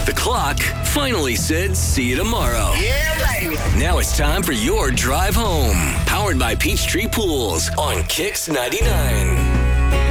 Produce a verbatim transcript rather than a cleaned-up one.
The clock finally said see you tomorrow. Yeah, baby. Now it's time for your drive home. Powered by Peachtree Pools on Kix ninety-nine.